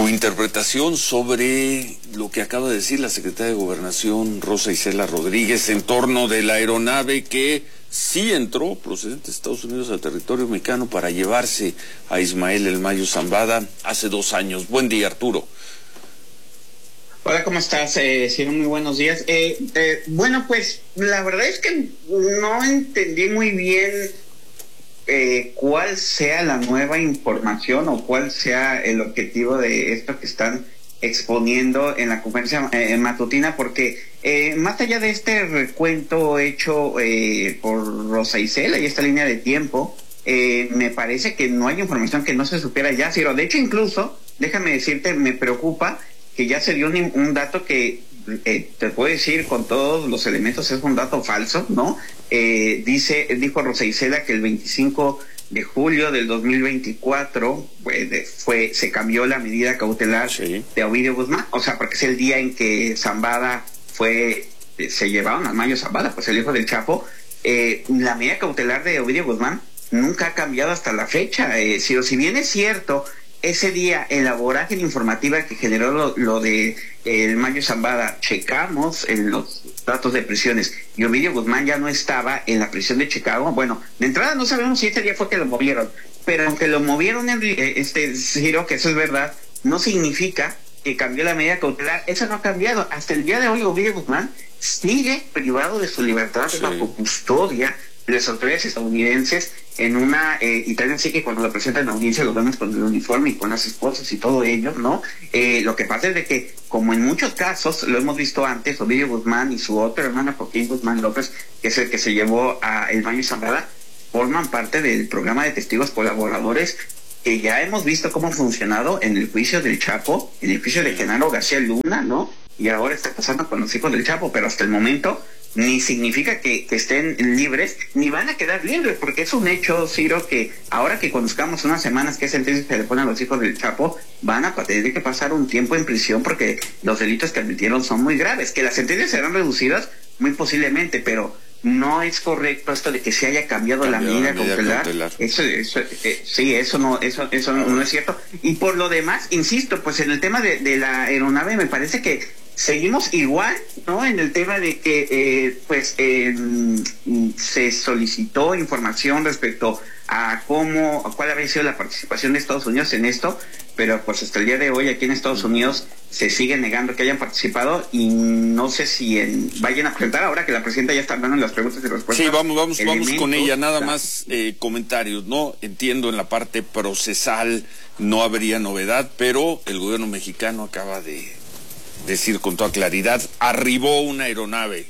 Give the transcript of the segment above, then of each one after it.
Tu interpretación sobre lo que acaba de decir la secretaria de Gobernación, Rosa Isela Rodríguez, en torno de la aeronave que sí entró procedente de Estados Unidos al territorio mexicano para llevarse a Ismael El Mayo Zambada hace 2 años. Buen día, Arturo. Hola, ¿cómo estás? Sí, muy buenos días. Bueno, pues la verdad es que no entendí muy bien cuál sea la nueva información o cuál sea el objetivo de esto que están exponiendo en la conferencia matutina, porque más allá de este recuento hecho por Rosa Isela y esta línea de tiempo, me parece que no hay información que no se supiera ya, Ciro. De hecho, incluso, déjame decirte, me preocupa que ya se dio un dato que te puedo decir con todos los elementos es un dato falso, ¿no? Dijo Rosa Isela que el 25 de julio del 2024 se cambió la medida cautelar de Ovidio Guzmán, o sea, porque es el día en que Zambada se llevaron al Mayo Zambada, pues el hijo del Chapo. La medida cautelar de Ovidio Guzmán nunca ha cambiado hasta la fecha. Si bien es cierto, ese día, en la vorágine informativa que generó lo de el Mayo Zambada, checamos en los datos de prisiones y Ovidio Guzmán ya no estaba en la prisión de Chicago. Bueno, de entrada no sabemos si ese día fue que lo movieron, pero aunque lo movieron, Ciro, que eso es verdad, no significa que cambió la medida cautelar. Eso no ha cambiado. Hasta el día de hoy, Ovidio Guzmán sigue privado de su libertad bajo custodia de las autoridades estadounidenses en una y también sí que cuando lo presentan en la audiencia lo vemos con el uniforme y con las esposas y todo ello, ¿no? Lo que pasa es de que, como en muchos casos lo hemos visto antes, Ovidio Guzmán y su otro hermano Joaquín Guzmán López, que es el que se llevó a El Mayo Zambada, forman parte del programa de testigos colaboradores que ya hemos visto cómo ha funcionado en el juicio del Chapo, en el juicio de Genaro García Luna, ¿no? Y ahora está pasando con los hijos del Chapo, pero hasta el momento ni significa que estén libres, ni van a quedar libres, porque es un hecho, Ciro, que ahora que conozcamos unas semanas qué sentencia se le pone a los hijos del Chapo, van a tener que pasar un tiempo en prisión porque los delitos que admitieron son muy graves. Que las sentencias serán reducidas, muy posiblemente, pero no es correcto esto de que se haya cambiado la medida cautelar. Eso no es cierto. Y por lo demás, insisto, pues en el tema de la aeronave me parece que seguimos igual, ¿no? En el tema de que se solicitó información respecto a cuál había sido la participación de Estados Unidos en esto, pero pues hasta el día de hoy aquí en Estados Unidos se sigue negando que hayan participado y no sé si vayan a presentar ahora que la presidenta ya está hablando en las preguntas y respuestas. Sí, vamos con ella, nada más comentarios, ¿no? Entiendo en la parte procesal no habría novedad, pero el gobierno mexicano acaba de decir con toda claridad, arribó una aeronave,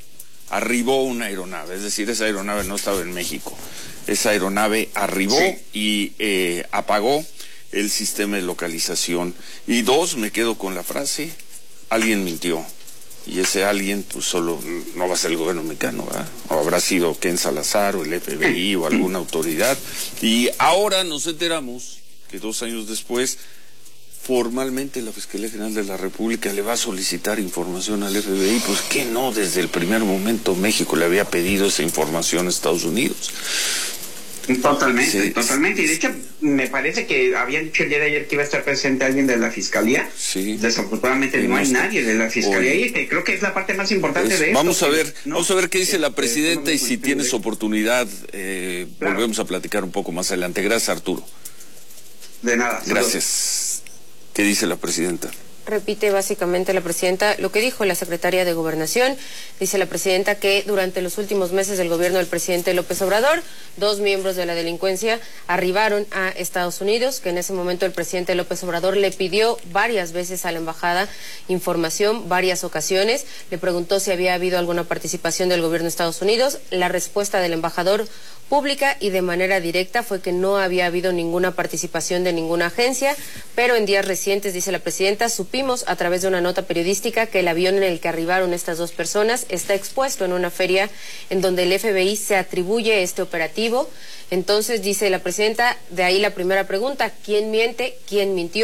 es decir, esa aeronave no estaba en México, esa aeronave arribó y apagó el sistema de localización. Y 2, me quedo con la frase, alguien mintió, y ese alguien pues solo no va a ser el gobierno mexicano, ¿verdad? O habrá sido Ken Salazar o el FBI o alguna autoridad, y ahora nos enteramos que 2 años después formalmente la Fiscalía General de la República le va a solicitar información al FBI, pues que no, desde el primer momento México le había pedido esa información a Estados Unidos. Totalmente. Y de hecho, me parece que habían dicho el día de ayer que iba a estar presente alguien de la Fiscalía. Sí. Desafortunadamente no hay nadie de la Fiscalía y creo que es la parte más importante de esto. Vamos a ver qué dice la presidenta y si tienes oportunidad, volvemos a platicar un poco más adelante. Gracias, Arturo. De nada. Gracias. ¿Qué dice la presidenta? Repite básicamente la presidenta lo que dijo la secretaria de Gobernación. Dice la presidenta que durante los últimos meses del gobierno del presidente López Obrador, 2 miembros de la delincuencia arribaron a Estados Unidos, que en ese momento el presidente López Obrador le pidió varias veces a la embajada información, varias ocasiones. Le preguntó si había habido alguna participación del gobierno de Estados Unidos. La respuesta del embajador pública y de manera directa fue que no había habido ninguna participación de ninguna agencia, pero en días recientes, dice la presidenta, supimos a través de una nota periodística que el avión en el que arribaron estas 2 personas está expuesto en una feria en donde el FBI se atribuye este operativo. Entonces, dice la presidenta, de ahí la primera pregunta, ¿quién miente? ¿Quién mintió?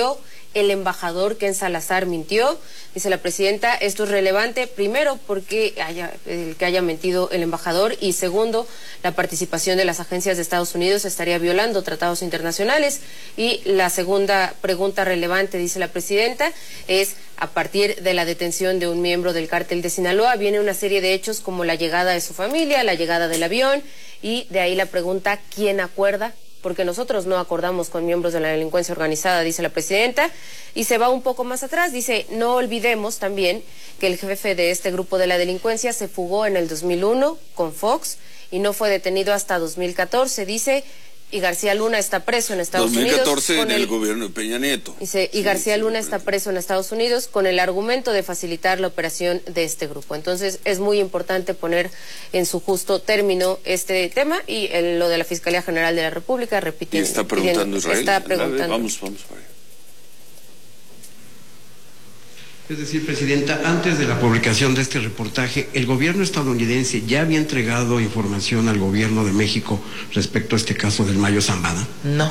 el embajador Ken Salazar mintió. Dice la presidenta, esto es relevante, primero porque que haya mentido el embajador, y segundo, la participación de las agencias de Estados Unidos estaría violando tratados internacionales. Y la segunda pregunta relevante, dice la presidenta, es: a partir de la detención de un miembro del cártel de Sinaloa, viene una serie de hechos como la llegada de su familia, la llegada del avión, y de ahí la pregunta, ¿quién acuerda? Porque nosotros no acordamos con miembros de la delincuencia organizada, dice la presidenta, y se va un poco más atrás. Dice, no olvidemos también que el jefe de este grupo de la delincuencia se fugó en el 2001 con Fox y no fue detenido hasta 2014, dice, y García Luna está preso en Estados Unidos. 2014 en el gobierno de Peña Nieto. Dice, y García Luna está preso en Estados Unidos con el argumento de facilitar la operación de este grupo. Entonces, es muy importante poner en su justo término este tema, y lo de la Fiscalía General de la República, repite. Y está preguntando Israel. Está preguntando. Vamos para allá. Es decir, presidenta, antes de la publicación de este reportaje, ¿el gobierno estadounidense ya había entregado información al gobierno de México respecto a este caso del Mayo Zambada? No.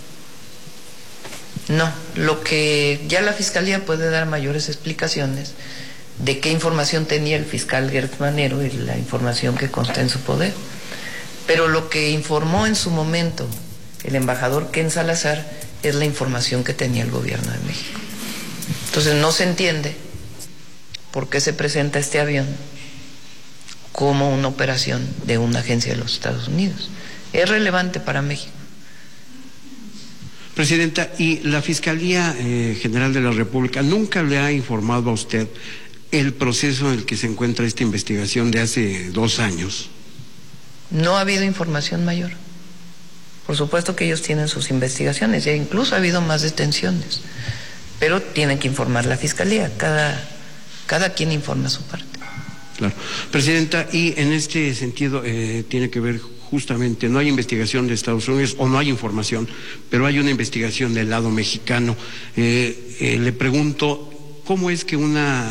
Lo que ya la Fiscalía puede dar mayores explicaciones de qué información tenía el fiscal Gertz Manero y la información que consta en su poder. Pero lo que informó en su momento el embajador Ken Salazar es la información que tenía el gobierno de México. Entonces no se entiende por qué se presenta este avión como una operación de una agencia de los Estados Unidos. Es relevante para México. Presidenta, ¿y la Fiscalía General de la República nunca le ha informado a usted el proceso en el que se encuentra esta investigación de hace 2 años? No ha habido información mayor. Por supuesto que ellos tienen sus investigaciones, e incluso ha habido más detenciones. Pero tienen que informar la Fiscalía, cada quien informa su parte. Claro. Presidenta, y en este sentido tiene que ver justamente, no hay investigación de Estados Unidos, o no hay información, pero hay una investigación del lado mexicano. Le pregunto, ¿cómo es que una